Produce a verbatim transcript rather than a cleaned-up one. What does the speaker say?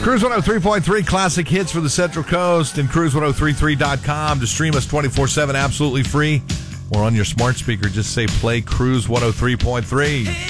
Cruise one oh three point three, classic hits for the Central Coast, and cruise ten thirty-three dot com to stream us twenty-four seven absolutely free. Or on your smart speaker, just say play Cruise one oh three point three.